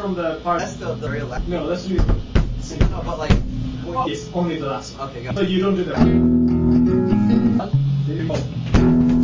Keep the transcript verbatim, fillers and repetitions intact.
from the part. That's the, the very last. No, let's do. No, but like. Yes, only the last one. Okay, got But you don't do that.